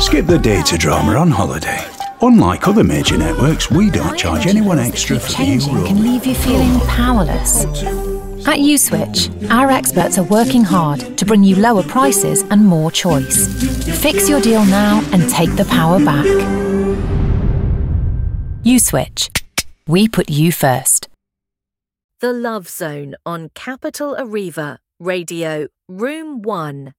Skip the data drama on holiday. Unlike other major networks, we don't charge anyone extra for being Changing rural. can leave you feeling powerless. At USwitch, our experts are working hard to bring you lower prices and more choice. Fix your deal now and take the power back. USwitch. We put you first. The Love Zone on Capital Arriva, Radio, Room 1.